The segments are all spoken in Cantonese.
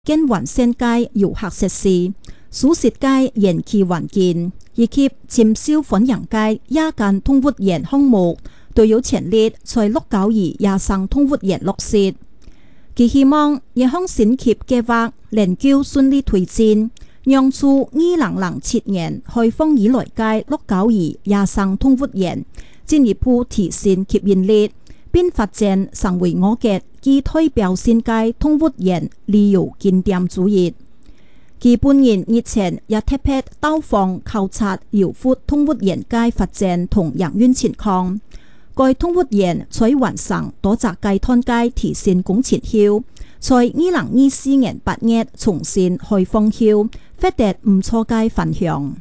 建完善嘅遊客設施、舒適嘅人氣環境，以及簽收歡迎嘅夜間動物園項目，都有潛力在692野生動物園落實。佢希望一項新協計劃能夠順利推進，讓出2007年開放以來嘅692野生動物園進一步提升吸引力，並發展成為我嘅具代表性嘅動物園旅遊景點之一。佢本人日前也特別到訪考察瑤湖動物園嘅發展同營運情況。該動物園在完成多隻階段嘅提升工程後，在2024年8月重新開放後，獲得唔錯嘅反響。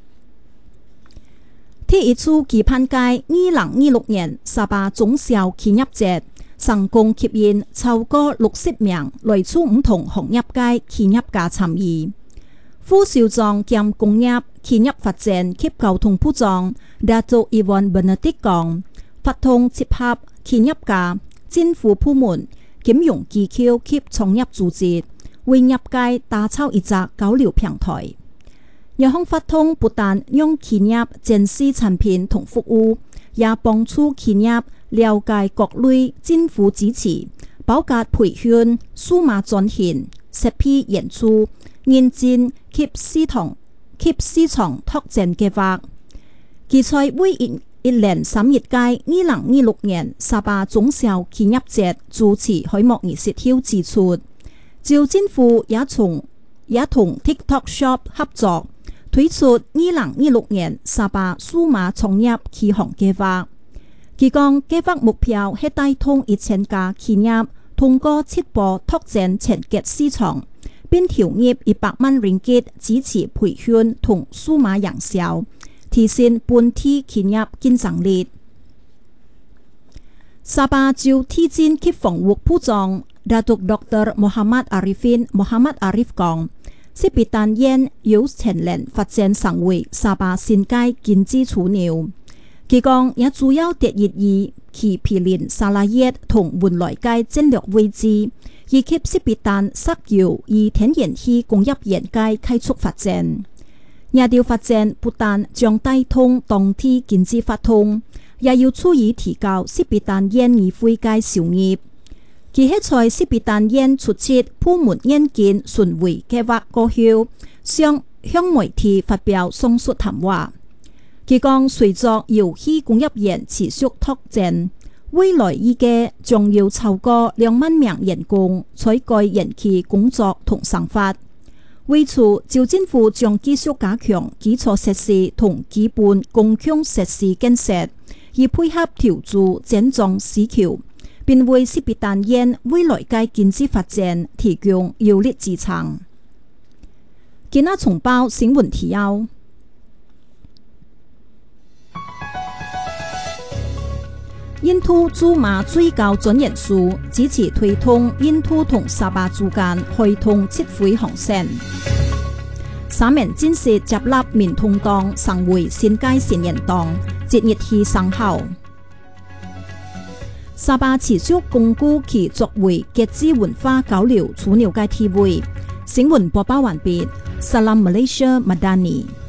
第一次舉辦嘅2026年18中小企業節，成功吸引超過60名來自唔同行業嘅企業家參與。副校長兼工業企業發展及交通部長Dato Iwan Bernadette講，發通結合企業家、政府部門、金融機構及創業組織，為業界打造一隻交流平台。這項發通不但讓企業展示產品同服務，也幫助企業了解各類政府支持，包括培訓、數碼轉型、設備研究、認證及市場拓展計劃。佢在為一連3日嘅2026年18中小企業節主持開幕儀式後指出，就政府也同 TikTok Shop 合作推出2026年18數碼創業啟航計劃。佢講計劃目標係帶動1000家企業通過直播拓展前結市場，並投入100萬ringgit支持培訓同數碼營銷，提升本地企業競爭力。18州地震及防護部長 Datuk Dr. Muhammad Arifin講，西必丹縣有潛能發展成為18新界經濟樞紐。佢講也主要得益於其毗鄰沙拉越同文萊嘅戰略位置，以及西必丹石油與天然氣工業園嘅快速發展。亞調發展不但將帶動當地經濟發通，也要注意提高西必丹縣議會嘅收入。佢喺在西必丹縣出席部門眼見巡迴計劃過後，向媒體發表上述談話。佢講，隨着油氣工業園持續拓展，未來預計將要超過2萬名員工在該園區工作同生活。為此，州政府將繼續加強基礎設施同基本公共設施建設，以配合調度整裝需求，並為西必丹縣未來嘅經濟發展提供有力支撐。今日重報新聞提要：印度駐馬最高專員署支持推動印度同沙巴之間開通撤回航線。3名戰士接納民眾黨成為新界新人黨，節日起生效。沙巴持續鞏固其作為國際文化交流樞紐嘅地位。新聞播報完畢。Salam Malaysia Madani。